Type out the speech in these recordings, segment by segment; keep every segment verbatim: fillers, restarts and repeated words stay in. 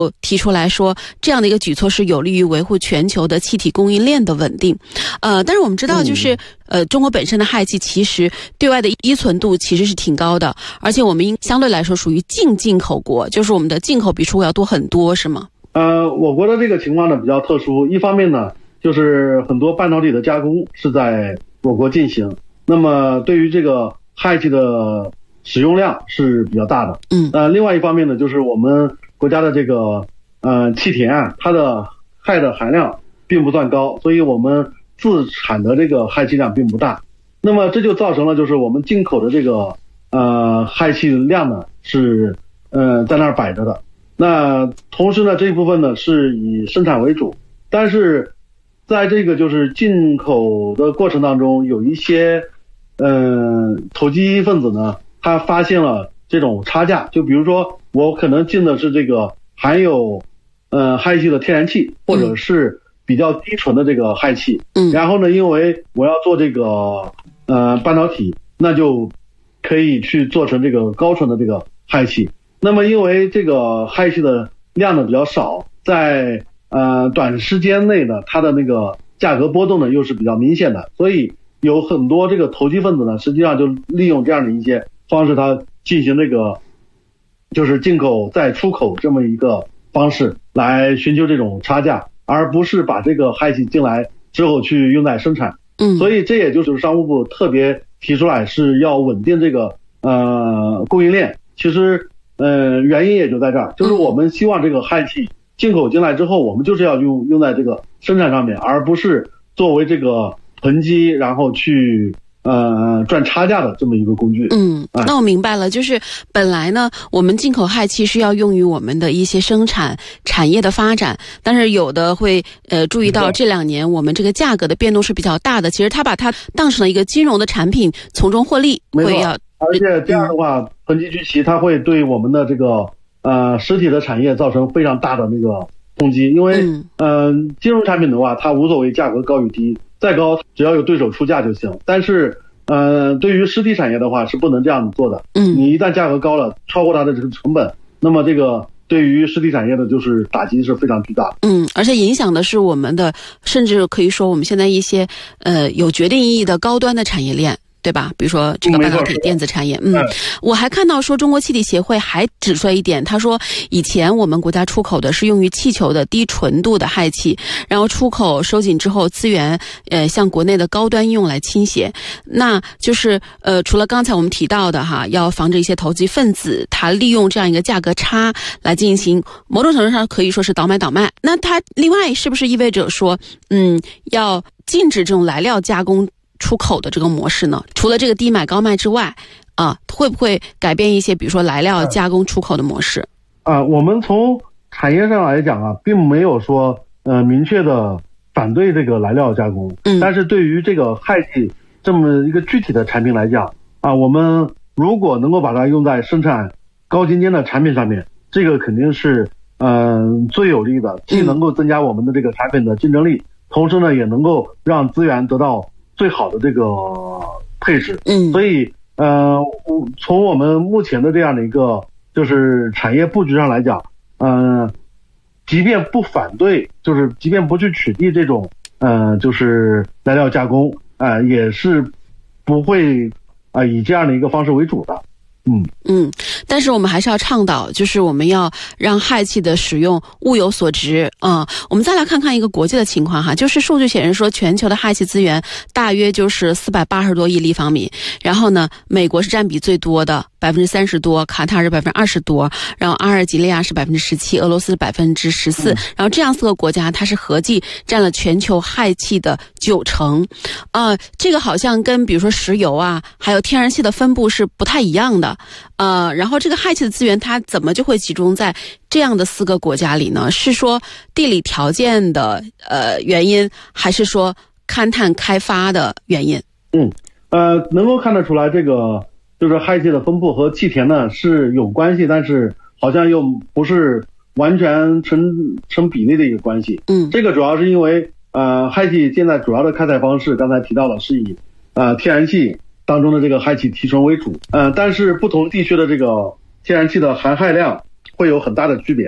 提出来说，这样的一个举措是有利于维护全球的气体供应链的稳定。呃，但是我们知道，就是呃，中国本身的氦气其实对外的依存度其实是挺高的，而且我们应相对来说属于净进口国，就是我们的进口比出口要多很多，是吗？ 呃，我国的这个情况呢比较特殊，一方面呢，就是很多半导体的加工是在我国进行，那么对于这个氦气的使用量是比较大的。 嗯， 呃，另外一方面呢，就是我们国家的这个呃气田啊，它的氦的含量并不算高，所以我们自产的这个氦气量并不大。那么这就造成了就是我们进口的这个呃氦气量呢是呃在那儿摆着的。那同时呢，这一部分呢是以生产为主，但是在这个就是进口的过程当中，有一些嗯、呃、投机分子呢，他发现了这种差价，就比如说我可能进的是这个含有呃氦气的天然气，或者是比较低纯的这个氦气， 嗯， 然后呢，因为我要做这个呃半导体，那就可以去做成这个高纯的这个氦气。那么因为这个氦气的量呢比较少，在呃短时间内呢，它的那个价格波动呢又是比较明显的，所以有很多这个投机分子呢，实际上就利用这样的一些方式，它进行这个就是进口再出口这么一个方式来寻求这种差价，而不是把这个氦气进来之后去用在生产。 嗯， 所以这也就是商务部特别提出来是要稳定这个呃供应链。其实呃原因也就在这儿，就是我们希望这个氦气进口进来之后，我们就是要用用在这个生产上面，而不是作为这个囤积然后去呃赚差价的这么一个工具。 嗯，那我明白了，就是本来呢，我们进口氦气是要用于我们的一些生产产业的发展，但是有的会呃注意到这两年我们这个价格的变动是比较大的，其实他把它当成了一个金融的产品，从中获利，会要。 而且这样的话，囤积居奇，它会对我们的这个呃实体的产业造成非常大的那个冲击，因为嗯、呃、金融产品的话，它无所谓价格高与低，再高只要有对手出价就行，但是呃对于实体产业的话是不能这样子做的。 嗯， 你一旦价格高了，超过它的这个成本，那么这个对于实体产业的就是打击是非常巨大的。 嗯，而且影响的是我们的，甚至可以说我们现在一些呃有决定意义的高端的产业链，对吧？比如说这个半导体电子产业。嗯，我还看到说中国气体协会还指出来一点，他说以前我们国家出口的是用于气球的低纯度的氦气，然后出口收紧之后，资源呃向国内的高端应用来倾斜。那就是呃除了刚才我们提到的哈，要防止一些投机分子他利用这样一个价格差来进行某种程度上可以说是倒买倒卖。那它另外是不是意味着说嗯要禁止这种来料加工出口的这个模式呢？除了这个低买高卖之外啊，会不会改变一些比如说来料加工出口的模式？ 啊，我们从产业上来讲啊，并没有说呃明确的反对这个来料加工。 嗯， 但是对于这个氦气这么一个具体的产品来讲啊，我们如果能够把它用在生产高精尖的产品上面，这个肯定是嗯、呃、最有利的，既能够增加我们的这个产品的竞争力，嗯、同时呢也能够让资源得到最好的这个配置。 嗯， 所以呃从我们目前的这样的一个就是产业布局上来讲，嗯、呃，即便不反对，就是即便不去取缔这种呃就是来料加工啊、呃，也是不会啊、呃、以这样的一个方式为主的。嗯嗯，但是我们还是要倡导，就是我们要让氦气的使用物有所值啊、嗯。我们再来看看一个国际的情况哈，就是数据显示说，全球的氦气资源大约就是四百八十多亿立方米，然后呢，美国是占比最多的百分之三十多，卡塔尔是百分之二十多，然后阿尔及利亚是百分之十七，俄罗斯是百分之十四，然后这样四个国家它是合计占了全球氦气的九成，啊、呃，这个好像跟比如说石油啊，还有天然气的分布是不太一样的。呃，然后这个氦气的资源它怎么就会集中在这样的四个国家里呢？是说地理条件的呃原因，还是说勘探开发的原因？ 嗯，呃，能够看得出来，这个就是氦气的分布和气田呢是有关系，但是好像又不是完全成成比例的一个关系。 嗯， 这个主要是因为呃氦气现在主要的开采方式，刚才提到了是以呃天然气当中的这个氦气提纯为主，呃，但是不同地区的这个天然气的含氦量会有很大的区别。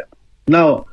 那